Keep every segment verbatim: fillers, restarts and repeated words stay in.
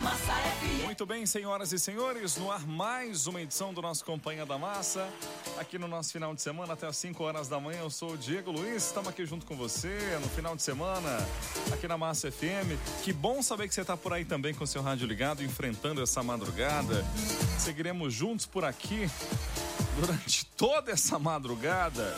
Massa F M. Muito bem, senhoras e senhores, no ar mais uma edição do nosso Companhia da Massa. Aqui no nosso final de semana, até às cinco horas da manhã, eu sou o Diego Luiz, estamos aqui junto com você no final de semana, aqui na Massa F M. Que bom saber que você está por aí também com o seu rádio ligado, enfrentando essa madrugada. Seguiremos juntos por aqui durante toda essa madrugada.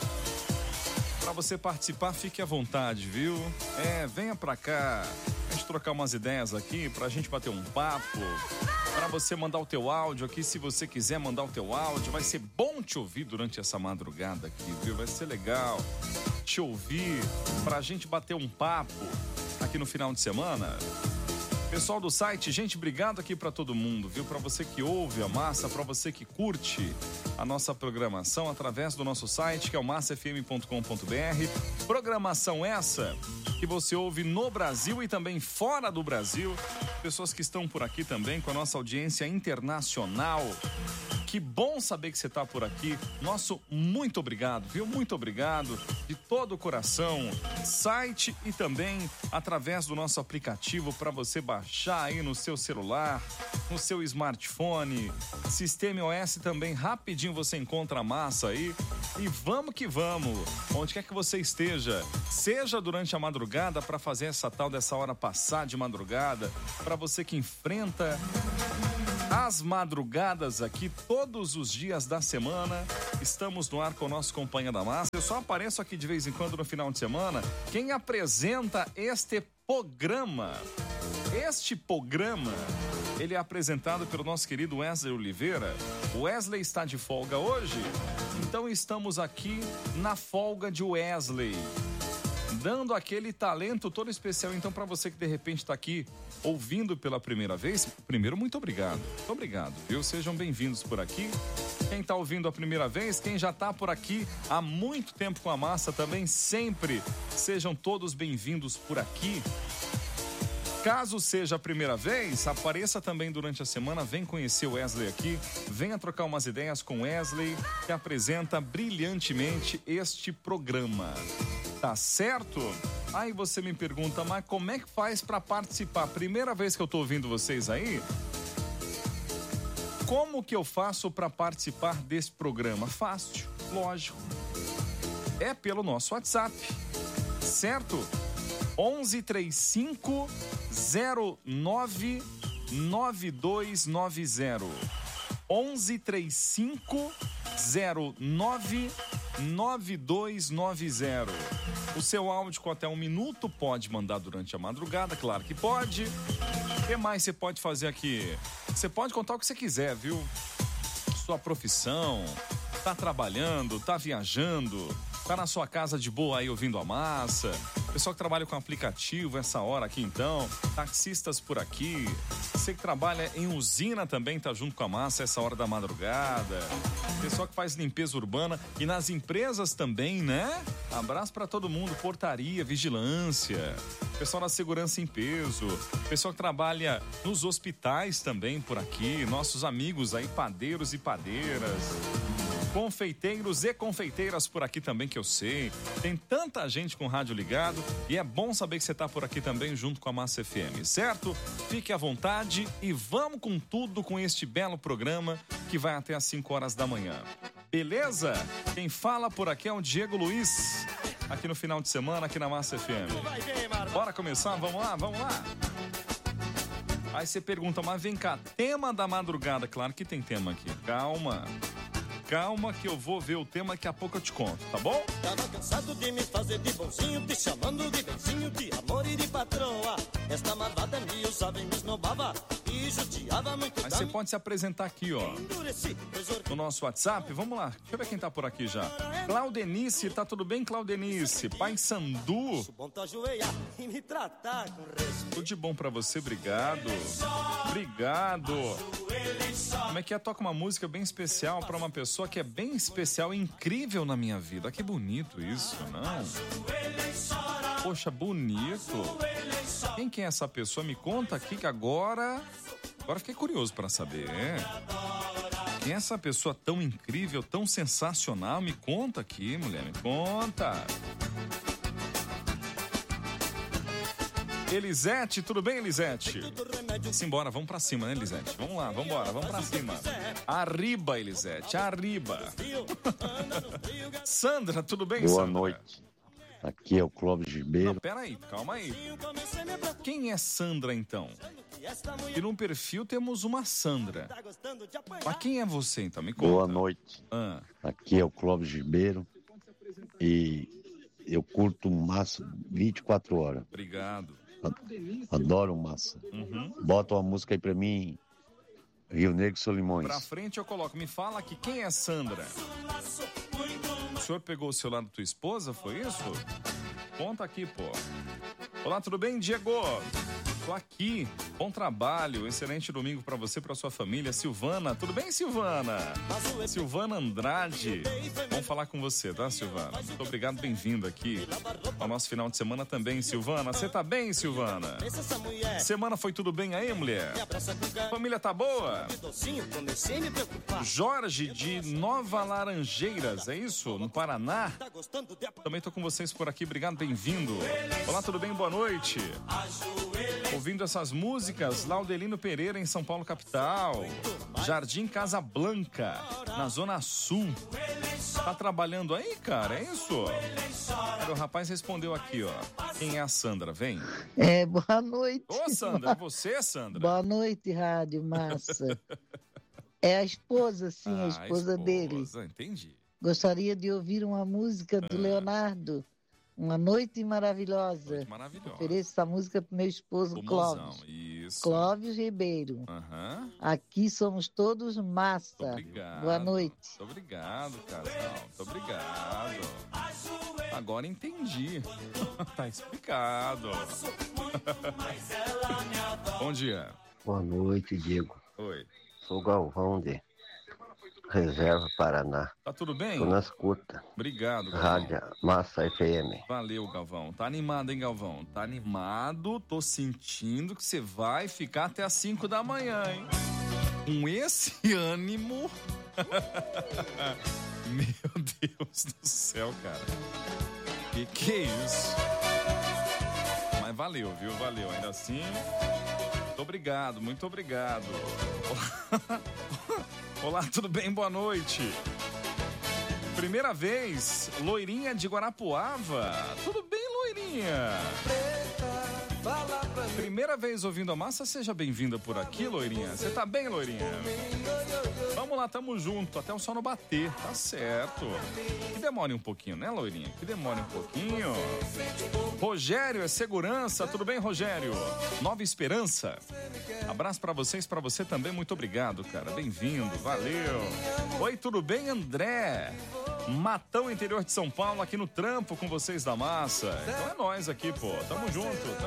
Para você participar, fique à vontade, viu? É, venha pra cá, a gente trocar umas ideias aqui, pra gente bater um papo, para você mandar o teu áudio aqui, se você quiser mandar o teu áudio, vai ser bom te ouvir durante essa madrugada aqui, viu? Vai ser legal te ouvir, pra gente bater um papo aqui no final de semana. Pessoal do site, gente, obrigado aqui pra todo mundo, viu? Pra você que ouve a Massa, pra você que curte a nossa programação através do nosso site, que é o massa f m ponto com ponto b r. Programação essa que você ouve no Brasil e também fora do Brasil. Pessoas que estão por aqui também com a nossa audiência internacional. Que bom saber que você está por aqui. Nosso muito obrigado, viu? Muito obrigado de todo o coração. Site e também através do nosso aplicativo para você baixar aí no seu celular, no seu smartphone. Sistema iOS também, rapidinho você encontra a Massa aí. E vamos que vamos, onde quer que você esteja, seja durante a madrugada para fazer essa tal dessa hora passar de madrugada, para você que enfrenta as madrugadas aqui todos os dias da semana. Estamos no ar com o nosso Companhia da Massa. Eu só apareço aqui de vez em quando no final de semana. Quem apresenta este programa, este programa, ele é apresentado pelo nosso querido Wesley Oliveira. O Wesley está de folga hoje, então estamos aqui na folga de Wesley, dando aquele talento todo especial. Então, para você que de repente está aqui ouvindo pela primeira vez, primeiro, muito obrigado. Muito obrigado, viu? Sejam bem-vindos por aqui. Quem está ouvindo a primeira vez, quem já está por aqui há muito tempo com a Massa também, sempre sejam todos bem-vindos por aqui. Caso seja a primeira vez, apareça também durante a semana, vem conhecer o Wesley aqui, venha trocar umas ideias com o Wesley, que apresenta brilhantemente este programa. Tá certo? Aí você me pergunta, mas como é que faz para participar? Primeira vez que eu tô ouvindo vocês aí, como que eu faço para participar desse programa? Fácil, lógico. É pelo nosso WhatsApp, certo? onze trinta e cinco, zero nove, nove dois nove zero. onze trinta e cinco, zero nove, nove dois nove zero. O seu áudio com até um minuto pode mandar durante a madrugada, claro que pode. O que mais você pode fazer aqui? Você pode contar o que você quiser, viu? Sua profissão, tá trabalhando, tá viajando, tá na sua casa de boa aí ouvindo a Massa. Pessoal que trabalha com aplicativo essa hora aqui então, taxistas por aqui, você que trabalha em usina também tá junto com a Massa essa hora da madrugada, pessoal que faz limpeza urbana e nas empresas também, né? Abraço pra todo mundo, portaria, vigilância, pessoal da segurança em peso, pessoal que trabalha nos hospitais também por aqui, nossos amigos aí, padeiros e padeiras, confeiteiros e confeiteiras por aqui também, que eu sei. Tem tanta gente com o rádio ligado e é bom saber que você tá por aqui também junto com a Massa F M, certo? Fique à vontade e vamos com tudo com este belo programa que vai até às cinco horas da manhã. Beleza? Quem fala por aqui é o Diego Luiz, aqui no final de semana, aqui na Massa F M. Bora começar? Vamos lá, vamos lá. Aí você pergunta, mas vem cá, tema da madrugada? Claro que tem tema aqui. Calma. Calma que eu vou ver o tema, daqui a pouco eu te conto, tá bom? Tava cansado de me fazer de bonzinho, te chamando de benzinho, de amor e de patroa. Esta malvada me usava e me esnobava e judiava muito. Aí você pode se apresentar aqui, ó, no nosso WhatsApp. Vamos lá, deixa eu ver quem tá por aqui já. Claudenice, tá tudo bem, Claudenice? Pai Sandu. Tudo de bom pra você, obrigado. Obrigado. Como é que é? Toca uma música bem especial pra uma pessoa que é bem especial e incrível na minha vida. Que bonito isso, não? Poxa, bonito. Quem que é essa pessoa? Me conta aqui que agora... Agora fiquei curioso pra saber. Quem é essa pessoa tão incrível, tão sensacional? Me conta aqui, mulher, me conta. Elisete, tudo bem, Elisete? Simbora, vamos pra cima, né, Elisete? Vamos lá, vamos embora, vamos pra cima. Arriba, Elisete, arriba. Sandra, tudo bem, Boa Sandra? Boa noite. Aqui é o Clóvis Ribeiro. Não, peraí, calma aí. Quem é Sandra, então? E no perfil temos uma Sandra. Mas quem é você, então? Me conta. Boa noite. Ah. Aqui é o Clóvis Ribeiro. E eu curto massa vinte e quatro horas. Obrigado. Adoro massa. Uhum. Bota uma música aí pra mim, Rio Negro e Solimões. Pra frente eu coloco. Me fala aqui, quem é Sandra? O senhor pegou o celular da tua esposa, foi isso? Conta aqui, pô. Olá, tudo bem, Diego? Tô aqui. Bom trabalho, excelente domingo pra você e pra sua família. Silvana, tudo bem, Silvana? Silvana Andrade. Vamos falar com você, tá, Silvana? Muito obrigado, bem-vindo aqui ao nosso final de semana também, Silvana. Você tá bem, Silvana? Semana foi tudo bem aí, mulher? Família tá boa? Jorge de Nova Laranjeiras, é isso? No Paraná? Também tô com vocês por aqui, obrigado, bem-vindo. Olá, tudo bem? Boa noite. Ouvindo essas músicas, Laudelino Pereira em São Paulo, capital. Jardim Casa Blanca, na Zona Sul. Tá trabalhando aí, cara? É isso? O rapaz respondeu aqui, ó. Quem é a Sandra? Vem. É, boa noite. Ô, Sandra, é você, Sandra? Boa noite, Rádio Massa. É a esposa, sim, ah, a esposa, esposa dele. Entendi. Gostaria de ouvir uma música do ah. Leonardo. Uma noite maravilhosa. Noite maravilhosa. Ofereço essa música pro meu esposo, Pomozão, Clóvis. Isso. Clóvis Ribeiro. Uhum. Aqui somos todos massa. Muito obrigado. Boa noite. Muito obrigado, casal. Muito obrigado. Agora entendi. Tá explicado. Bom dia. Boa noite, Diego. Oi. Sou Galvão de Reserva Paraná. Tá tudo bem? Tô na escuta. Obrigado, Galvão. Rádio Massa F M. Valeu, Galvão. Tá animado, hein, Galvão? Tá animado. Tô sentindo que você vai ficar até as cinco da manhã, hein? Com esse ânimo. Meu Deus do céu, cara. Que que é isso? Mas valeu, viu? Valeu. Ainda assim, muito obrigado, muito obrigado. Olá, tudo bem? Boa noite. Primeira vez, Loirinha de Guarapuava. Tudo bem, Loirinha? Primeira vez ouvindo a massa, seja bem-vinda por aqui, Loirinha. Você tá bem, Loirinha? Vamos lá, tamo junto, até o sono bater, tá certo. Que demore um pouquinho, né, Loirinha? Que demore um pouquinho. Rogério, é segurança, tudo bem, Rogério? Nova Esperança. Abraço pra vocês, pra você também, muito obrigado, cara. Bem-vindo, valeu. Oi, tudo bem, André? Matão, interior de São Paulo, aqui no trampo com vocês da massa. Então é nós aqui, pô. Tamo junto, tamo